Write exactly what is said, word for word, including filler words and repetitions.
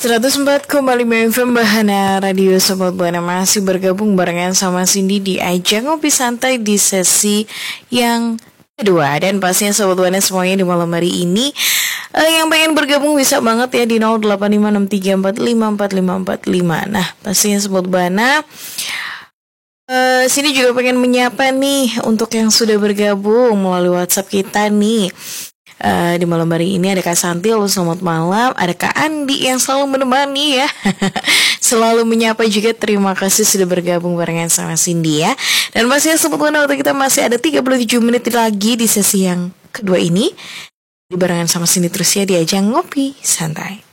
seratus empat koma lima F M Bahana Radio Sobat Buana masih bergabung barengan sama Cindy di ajang ngopi santai di sesi yang kedua. Dan pastinya Sobat Buana semuanya di malam hari ini uh, yang pengen bergabung bisa banget ya di nol delapan lima enam tiga empat lima empat lima empat lima. Nah pastinya Sobat Buana uh, sini juga pengen menyapa nih untuk yang sudah bergabung melalui WhatsApp kita nih. Uh, di malam hari ini ada Kak Santi, halo selamat malam. Ada Kak Andi yang selalu menemani ya. Selalu menyapa juga, terima kasih sudah bergabung barengan sama Cindy ya. Dan masih sebetulnya waktu kita masih ada tiga puluh tujuh menit lagi di sesi yang kedua ini. Di barengan sama Cindy terus ya di ajang ngopi santai.